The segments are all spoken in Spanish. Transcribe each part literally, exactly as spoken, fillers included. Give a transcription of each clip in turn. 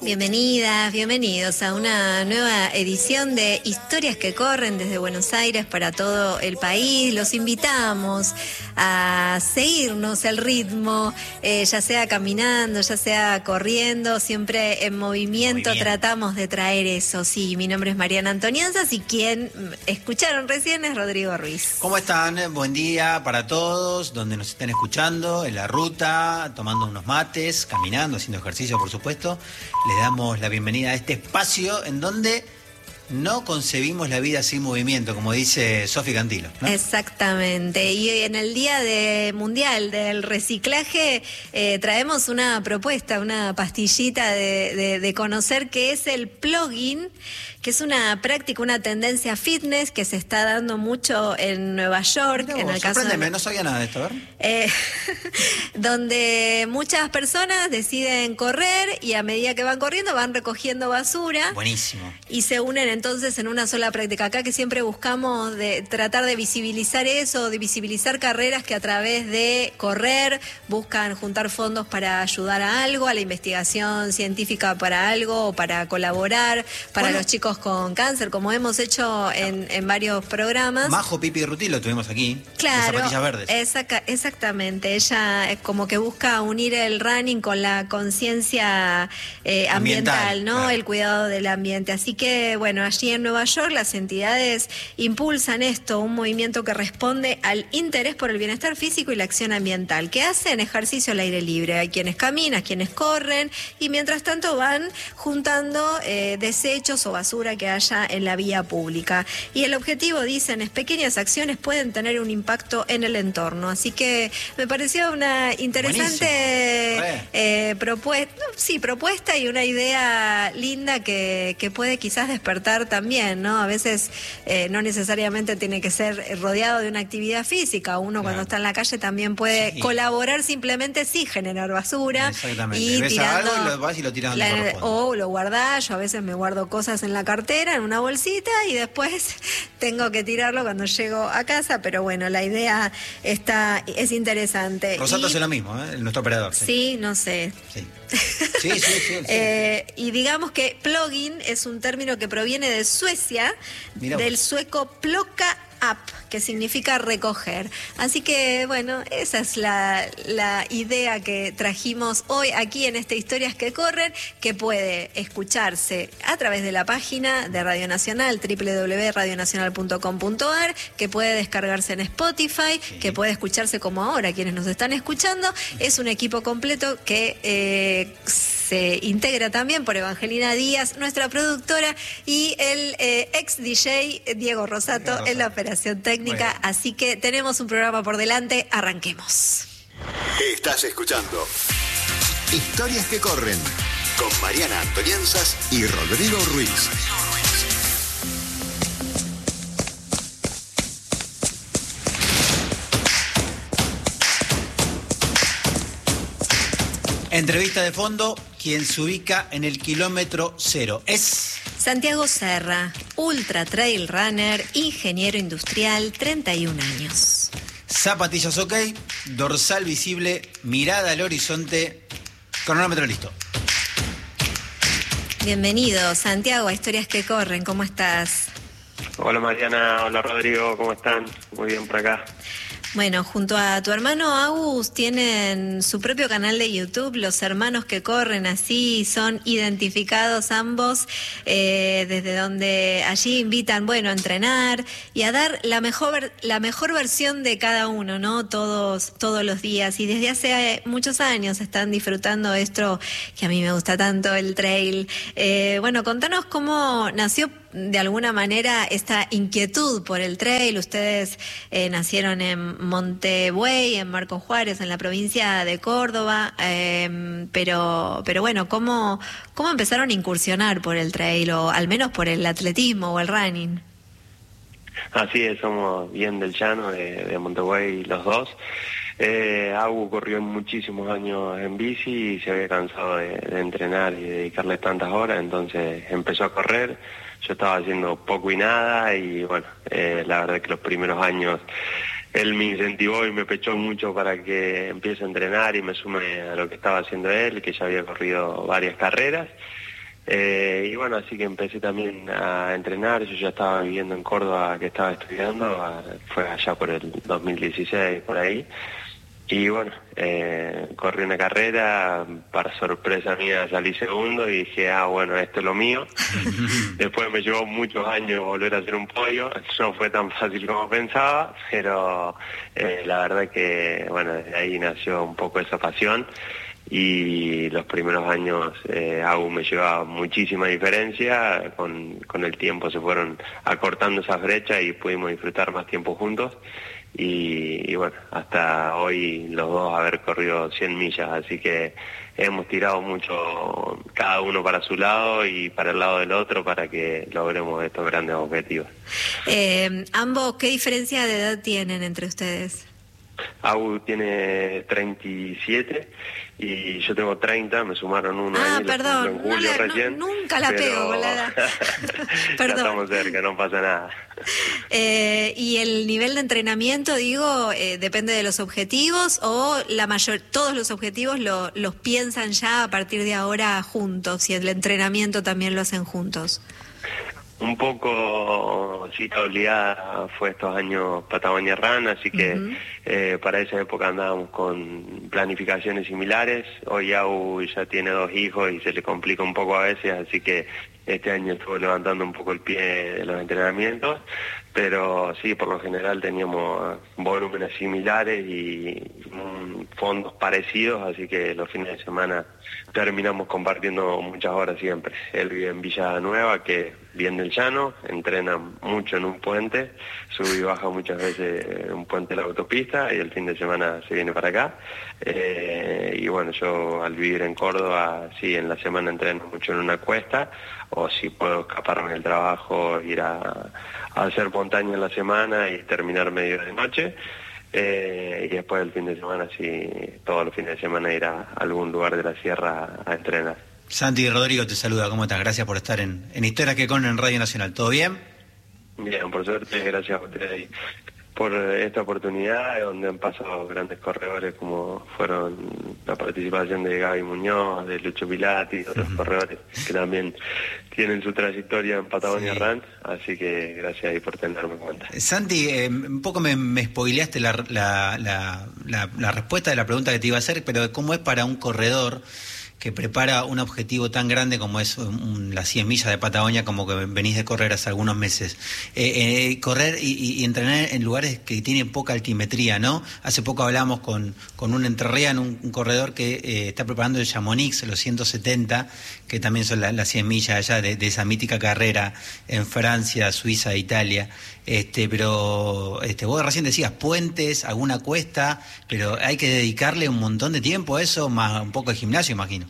Bienvenidas, bienvenidos a una nueva edición de Historias que corren desde Buenos Aires para todo el país. Los invitamos a seguirnos el ritmo, eh, ya sea caminando, ya sea corriendo, siempre en movimiento, movimiento tratamos de traer eso. Sí, mi nombre es Mariana Antonianzas y quien escucharon recién es Rodrigo Ruiz. ¿Cómo están? Buen día para todos, donde nos estén escuchando, en la ruta, tomando unos mates, caminando, haciendo ejercicio, por supuesto. Les damos la bienvenida a este espacio en donde no concebimos la vida sin movimiento, como dice Sofi Cantilo, ¿no? Exactamente. Y en el Día de Mundial del Reciclaje eh, traemos una propuesta, una pastillita de, de, de conocer qué es el plugging, que es una práctica, una tendencia fitness que se está dando mucho en Nueva York. No, en el caso sorpréndeme, de... no sabía nada de esto, ¿verdad? Eh, donde muchas personas deciden correr y a medida que van corriendo van recogiendo basura. Buenísimo. Y se unen entonces en una sola práctica. Acá que siempre buscamos de tratar de visibilizar eso, de visibilizar carreras que a través de correr buscan juntar fondos para ayudar a algo, a la investigación científica para algo, o para colaborar, para bueno, los chicos con cáncer, como hemos hecho en, en varios programas. Majo Pipi Ruti lo tuvimos aquí, claro, de Zapatillas Verdes. Exaca, exactamente, ella es como que busca unir el running con la conciencia eh, ambiental, ambiental, ¿no? Claro. El cuidado del ambiente. Así que, bueno, allí en Nueva York las entidades impulsan esto, un movimiento que responde al interés por el bienestar físico y la acción ambiental, que hacen ejercicio al aire libre. Hay quienes caminan, quienes corren, y mientras tanto van juntando eh, desechos o basura que haya en la vía pública. Y el objetivo, dicen, es pequeñas acciones pueden tener un impacto en el entorno. Así que me pareció una interesante eh, propuesta, sí, propuesta y una idea linda que, que puede quizás despertar también, ¿no? A veces eh, no necesariamente tiene que ser rodeado de una actividad física. Uno claro. cuando está en la calle también puede sí. colaborar simplemente sí generar basura. Exactamente. Y ves tirando, algo y lo vas y lo tiras la, donde o lo guardás. Yo a veces me guardo cosas en la cartera, en una bolsita, y después tengo que tirarlo cuando llego a casa, pero bueno, la idea está, es interesante. Rosato y, hace lo mismo, ¿eh? Nuestro operador. Sí, sí no sé. Sí, sí, sí. sí, sí. eh, y digamos que plugging es un término que proviene de Suecia, Mirá del vos. sueco plocka up, que significa recoger. Así que, bueno, esa es la, la idea que trajimos hoy aquí en este Historias que Corren, que puede escucharse a través de la página de Radio Nacional, doble u doble u doble u punto radio nacional punto com punto a r, que puede descargarse en Spotify, sí. que puede escucharse como ahora quienes nos están escuchando. Es un equipo completo que eh, se integra también por Evangelina Díaz, nuestra productora, y el eh, ex D J Diego Rosato, Rosato en la operación técnica. Así que tenemos un programa por delante. Arranquemos. Estás escuchando Historias que Corren con Mariana Antonianzas y Rodrigo Ruiz. Entrevista de fondo, quien se ubica en el kilómetro cero es... Santiago Serra, ultra trail runner, ingeniero industrial, treinta y un años. Zapatillas ok, dorsal visible, mirada al horizonte, cronómetro listo. Bienvenido, Santiago, a Historias que Corren, ¿cómo estás? Hola Mariana, hola Rodrigo, ¿cómo están? Muy bien por acá. Bueno, junto a tu hermano Agus tienen su propio canal de YouTube, Los Hermanos que Corren, así son identificados ambos, eh, desde donde allí invitan, bueno, a entrenar y a dar la mejor la mejor versión de cada uno, ¿no? Todos todos los días, y desde hace muchos años están disfrutando esto que a mí me gusta tanto, el trail. Eh, bueno, contanos cómo nació de alguna manera esta inquietud por el trail. Ustedes eh, nacieron en Montebuey, en Marcos Juárez, en la provincia de Córdoba, eh, pero pero bueno, ¿cómo, ¿cómo empezaron a incursionar por el trail, o al menos por el atletismo o el running? Así es, somos bien del llano, de, de Montebuey los dos. Eh, Agu corrió muchísimos años en bici y se había cansado de, de entrenar y de dedicarle tantas horas, entonces empezó a correr. Yo estaba haciendo poco y nada y bueno, eh, la verdad que los primeros años él me incentivó y me pechó mucho para que empiece a entrenar y me sume a lo que estaba haciendo él, que ya había corrido varias carreras. Eh, y bueno, así que empecé también a entrenar. Yo ya estaba viviendo en Córdoba, que estaba estudiando, a, fue allá por el dos mil dieciséis, por ahí. Y bueno, eh, corrí una carrera, para sorpresa mía salí segundo y dije, ah, bueno, esto es lo mío. Después me llevó muchos años volver a hacer un podio, no fue tan fácil como pensaba, pero eh, la verdad que, bueno, desde ahí nació un poco esa pasión. Y los primeros años eh, aún me llevaba muchísima diferencia, con, con el tiempo se fueron acortando esas brechas y pudimos disfrutar más tiempo juntos y, y bueno, hasta hoy los dos haber corrido cien millas, así que hemos tirado mucho cada uno para su lado y para el lado del otro para que logremos estos grandes objetivos. Eh, ambos, ¿qué diferencia de edad tienen entre ustedes? Agu tiene treinta y siete y yo tengo treinta, me sumaron uno ah, ahí, perdón, en julio no la, recién. No, nunca la pero... pego con la edad. Perdón. Ya estamos cerca, no pasa nada. Eh, ¿Y el nivel de entrenamiento, digo, eh, depende de los objetivos o la mayor, todos los objetivos lo, los piensan ya a partir de ahora juntos y el entrenamiento también lo hacen juntos? Un poco cita obligada fue estos años Patagonia Run, así que uh-huh. eh, para esa época andábamos con planificaciones similares. Hoy Agu ya tiene dos hijos y se le complica un poco a veces, así que este año estuvo levantando un poco el pie de los entrenamientos, pero sí, por lo general teníamos volúmenes similares y um, fondos parecidos, así que los fines de semana terminamos compartiendo muchas horas siempre. Él vive en Villa Nueva, que es bien del llano, entrena mucho en un puente, sube y baja muchas veces en un puente de la autopista y el fin de semana se viene para acá. Eh, y bueno, yo al vivir en Córdoba, sí, en la semana entreno mucho en una cuesta, o si puedo escaparme del trabajo, ir a, a hacer montaña en la semana y terminar medio de noche. Eh, y después del fin de semana, sí, todos los fines de semana ir a algún lugar de la sierra a, a entrenar. Santi Rodrigo te saluda, ¿cómo estás? Gracias por estar en, en Historias que Corren en Radio Nacional. ¿Todo bien? Bien, por suerte, gracias a ustedes por esta oportunidad, donde han pasado grandes corredores como fueron la participación de Gaby Muñoz, de Lucho Pilati y otros uh-huh. corredores que también tienen su trayectoria en Patagonia sí. Run, así que gracias ahí por tenerme en cuenta. Santi, eh, un poco me, me spoileaste la, la, la, la, la respuesta de la pregunta que te iba a hacer, pero ¿cómo es para un corredor que prepara un objetivo tan grande como es un, las cien millas de Patagonia, como que venís de correr hace algunos meses? Eh, eh, correr y, y entrenar en lugares que tienen poca altimetría, ¿no? Hace poco hablamos con, con un entrerriano, un, un corredor que eh, está preparando el Chamonix, los ciento setenta, que también son la, las cien millas allá de, de esa mítica carrera en Francia, Suiza e Italia. Este, pero este, vos recién decías puentes, alguna cuesta, pero hay que dedicarle un montón de tiempo a eso, más un poco de gimnasio, imagino.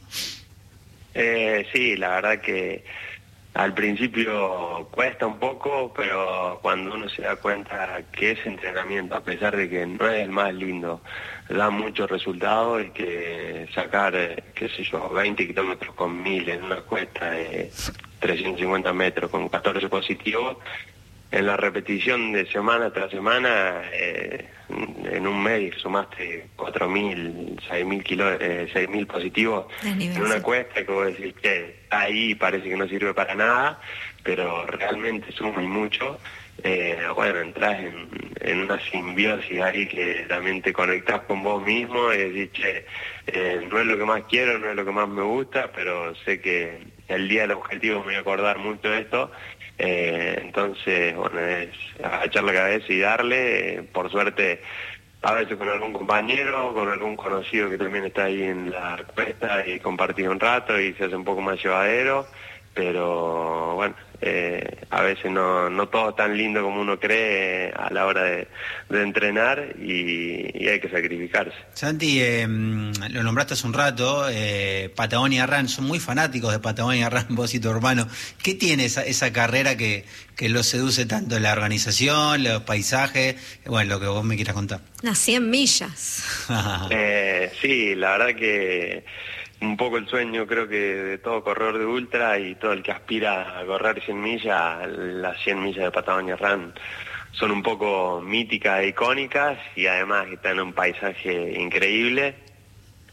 Eh, sí, la verdad que al principio cuesta un poco, pero cuando uno se da cuenta que ese entrenamiento, a pesar de que no es el más lindo, da muchos resultados y que sacar, eh, qué sé yo, veinte kilómetros con mil en una cuesta de trescientos cincuenta metros con catorce positivos, en la repetición de semana tras semana, eh, en un mes sumaste cuatro mil, seis mil kilo, eh, seis mil positivos en una cuesta, que vos decís que ahí parece que no sirve para nada, pero realmente suma y mucho. Eh, bueno, entras en, en una simbiosis ahí que también te conectás con vos mismo y decís, che, eh, no es lo que más quiero, no es lo que más me gusta, pero sé que el día del objetivo me voy a acordar mucho de esto. Eh, entonces, bueno, es agachar la cabeza y darle, eh, por suerte, a veces con algún compañero, con algún conocido que también está ahí en la cuesta y compartir un rato y se hace un poco más llevadero, pero bueno, eh, a veces no, no todo es tan lindo como uno cree a la hora de, de entrenar y, y hay que sacrificarse. Santi, eh, lo nombraste hace un rato, eh, Patagonia Run, son muy fanáticos de Patagonia Run, vos y tu hermano. ¿Qué tiene esa, esa carrera que, que los seduce tanto? ¿La organización, los paisajes? Bueno, lo que vos me quieras contar. Las cien millas. eh, sí, la verdad que un poco el sueño, creo que de todo corredor de ultra y todo el que aspira a correr cien millas, las cien millas de Patagonia Run son un poco míticas e icónicas y además están en un paisaje increíble.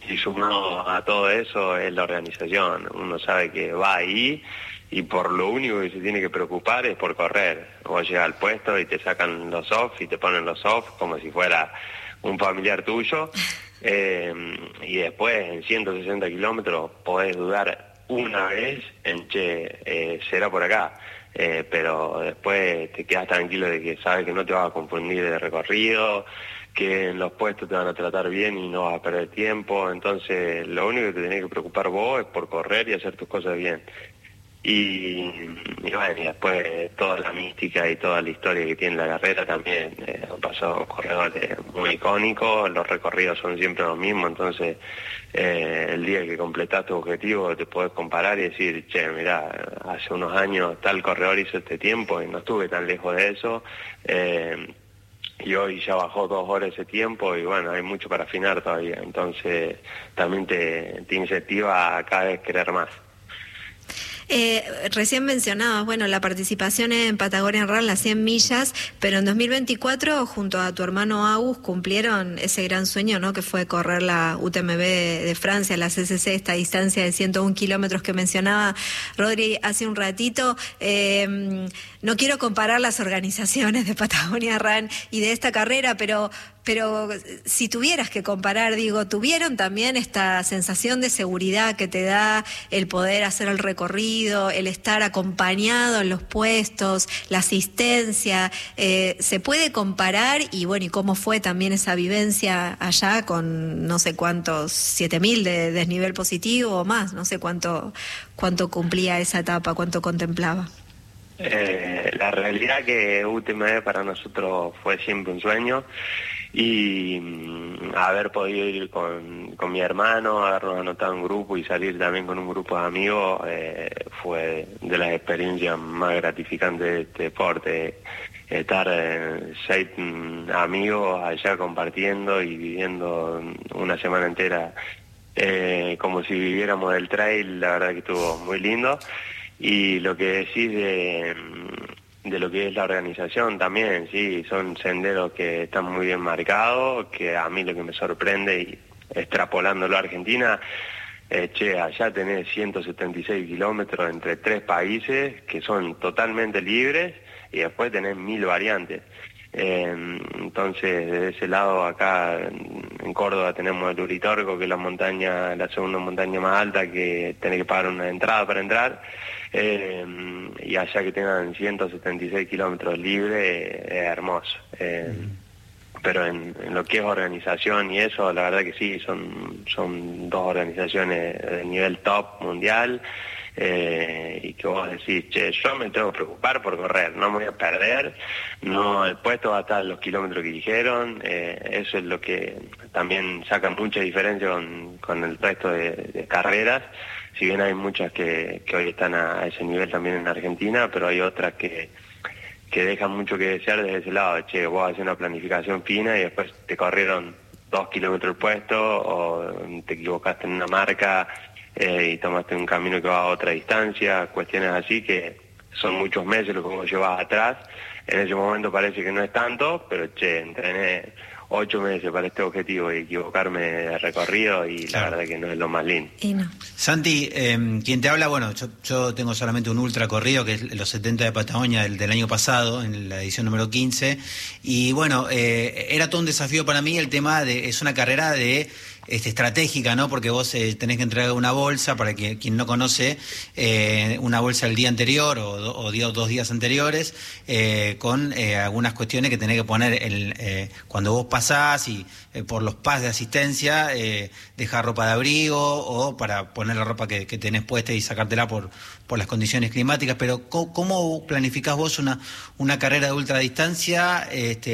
y sumado a todo eso es la organización. Uno sabe que va ahí y por lo único que se tiene que preocupar es por correr. Vos llegas al puesto y te sacan los off y te ponen los off como si fuera un familiar tuyo, eh, y después en ciento sesenta kilómetros podés dudar una vez en che, eh, será por acá, eh, pero después te quedas tranquilo de que sabes que no te vas a confundir de recorrido, que en los puestos te van a tratar bien y no vas a perder tiempo. Entonces lo único que te tenés que preocupar vos es por correr y hacer tus cosas bien. Y, y bueno, y después toda la mística y toda la historia que tiene la carrera también, eh, han pasado corredores muy icónicos, los recorridos son siempre los mismos, entonces eh, el día que completás tu objetivo te podés comparar y decir, che, mirá, hace unos años tal corredor hizo este tiempo y no estuve tan lejos de eso, eh, y hoy ya bajó dos horas ese tiempo y bueno, hay mucho para afinar todavía, entonces también te, te incentiva a cada vez querer más. Eh, recién mencionabas, bueno, la participación en Patagonia Run, las cien millas, pero en dos mil veinticuatro, junto a tu hermano Agus, cumplieron ese gran sueño, ¿no?, que fue correr la U T M B de Francia, la C C C, esta distancia de ciento uno kilómetros que mencionaba Rodri hace un ratito. Eh, no quiero comparar las organizaciones de Patagonia Run y de esta carrera, pero... Pero si tuvieras que comparar, digo, ¿tuvieron también esta sensación de seguridad que te da el poder hacer el recorrido, el estar acompañado en los puestos, la asistencia? Eh, ¿Se puede comparar? Y bueno, ¿y cómo fue también esa vivencia allá con no sé cuántos, siete mil de desnivel positivo o más? No sé cuánto, cuánto cumplía esa etapa, cuánto contemplaba. Eh, la realidad que U T M B para nosotros fue siempre un sueño. Y mm, haber podido ir con, con mi hermano, habernos anotado un grupo y salir también con un grupo de amigos, eh, fue de las experiencias más gratificantes de este deporte. Estar eh, seis mm, amigos allá compartiendo y viviendo una semana entera eh, como si viviéramos del trail, la verdad que estuvo muy lindo. Y lo que decís de... de lo que es la organización también, sí, son senderos que están muy bien marcados, que a mí lo que me sorprende, y extrapolándolo a Argentina, eh, che, allá tenés ciento setenta y seis kilómetros entre tres países que son totalmente libres y después tenés mil variantes. Eh, entonces, desde ese lado, acá en Córdoba tenemos el Uritorco, que es la montaña, la segunda montaña más alta, que tenés que pagar una entrada para entrar, eh, y allá que tengan ciento setenta y seis kilómetros libres, eh, es hermoso. Eh, pero en, en lo que es organización y eso, la verdad que sí, son, son dos organizaciones de nivel top mundial. Eh, y que vos decís, che, yo me tengo que preocupar por correr, no me voy a perder, no, el puesto va a estar los kilómetros que dijeron, eh, eso es lo que también saca mucha diferencia con, con el resto de, de carreras, si bien hay muchas que, que hoy están a, a ese nivel también en Argentina, pero hay otras que, que dejan mucho que desear desde ese lado. Che, vos haces una planificación fina y después te corrieron dos kilómetros el puesto, o te equivocaste en una marca, Eh, y tomaste un camino que va a otra distancia, cuestiones así que son muchos meses lo que vos llevas atrás. En ese momento parece que no es tanto, pero che, entrené ocho meses para este objetivo y equivocarme de recorrido y claro, la verdad que no es lo más lindo. Y no. Santi, eh, quien te habla, bueno, yo, yo tengo solamente un ultra corrido, que es los setenta de Patagonia del, del año pasado, en la edición número quince, y bueno, eh, era todo un desafío para mí el tema de, es una carrera de... Este, estratégica, ¿no? Porque vos eh, tenés que entregar una bolsa, para que, quien no conoce, eh, una bolsa el día anterior o, do, o día, dos días anteriores, eh, con eh, algunas cuestiones que tenés que poner el, eh, cuando vos pasás y eh, por los pas de asistencia, eh, dejar ropa de abrigo o para poner la ropa que, que tenés puesta y sacártela por, por las condiciones climáticas. Pero ¿cómo, cómo planificás vos una, una carrera de ultradistancia? Este,